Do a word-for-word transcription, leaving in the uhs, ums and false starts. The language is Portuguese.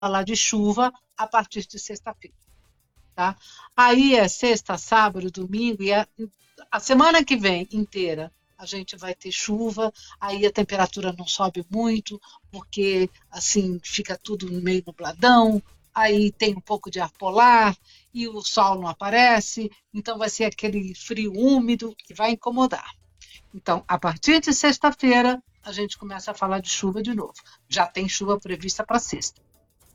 falar de chuva a partir de sexta-feira. Tá? Aí é sexta, sábado, domingo, e a, a semana que vem inteira a gente vai ter chuva, aí a temperatura não sobe muito, porque assim fica tudo meio nubladão, aí tem um pouco de ar polar, e o sol não aparece, então vai ser aquele frio úmido que vai incomodar. Então, a partir de sexta-feira, a gente começa a falar de chuva de novo. Já tem chuva prevista para sexta.